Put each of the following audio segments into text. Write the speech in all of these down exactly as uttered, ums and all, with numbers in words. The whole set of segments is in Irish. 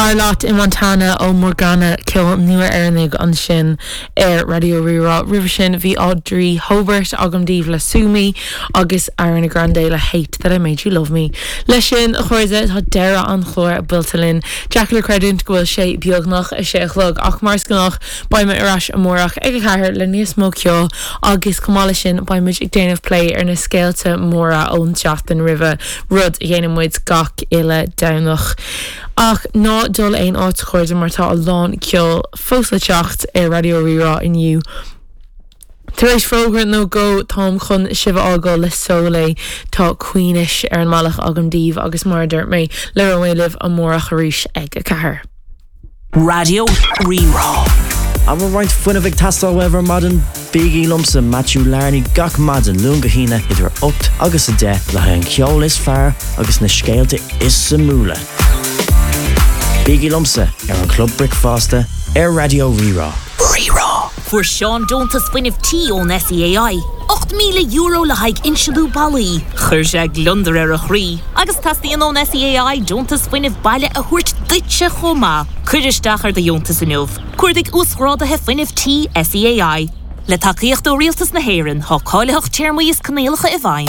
Charlotte in Montana ó Morgana Kill nua airnig an sin ar Radio Rira River sin bhí Audrey Hobart agam díomh le Sumi agus Ariana Grande le Hate That I Made You Love Me. Leis sin a chuirde tá deire an chlór a Bultalin. Jack le credint gohfuil sé beagnach a sé chlog ach mars gannach baimime arás amórach ag a chair le níos mó cio agus cumála sin baimime ag déanamh play ar na scéalte móra ón Jathan River rud a dhéanam muid gach ile damnach. Ach ná dul ein áit chuirde mar tá a lán ceol fósla teacht ar Radio Rira inniu. Taréis frógra nó go tám chun sibh ágá le sólé tá Queenish ar an malach agam díomh agus mar dúirt mé le roiileh a mórach arís ag a cahar. Radio Rira. I'm a right fun of tastal wever modern Biggie Lumpson Matthew Larney gach madden lunga hina idir opt agus a de le an ceol is fear agus na scéalte is samúla. Biggie Lumpson ar an Club Brickfaster ar Radio Rira. Rira. For Sean Dontas win of tea on S E A I. eight million euro le haig inshalú balí. Churse glunder ar a chrí. Agus tastíon on S E A I Dontas win of baile a huirt ditse choma. Cuidisteach ar de Jontas inov. Cuirdig úsráda hef win of tea S E A I. Le takeíocht ó rialtas na héireann, há cáileach téirmí is canéalacha i bhain.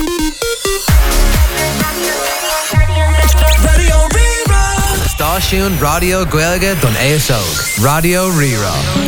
Radio Rira. Stáisiún Radio Gaeilge don A S O. Radio Rira.